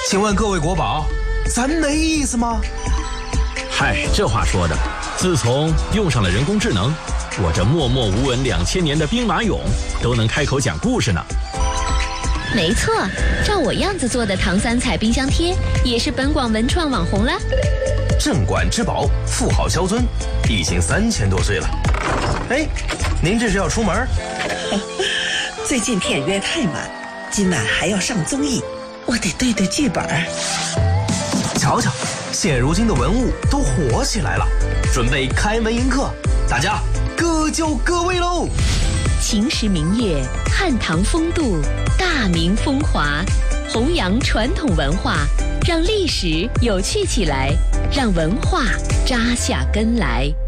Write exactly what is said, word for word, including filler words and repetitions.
请问各位国宝，真那意思吗？ 嗨，这话说的，自从用上了人工智能，我这默默无闻两千年的兵马俑都能开口讲故事呢。 没错，照我样子做的唐三彩冰箱贴也是本广文创网红了。 镇馆之宝，富豪萧尊，已经三千多岁了。哎，您这是要出门？ 最近片约太满，今晚还要上综艺，我得对对剧本。 瞧瞧，现如今的文物都火起来了，准备开门迎客，大家各就各位喽。 秦时明月，汉唐风度，大明风华，弘扬传统文化，让历史有趣起来，让文化扎下根来。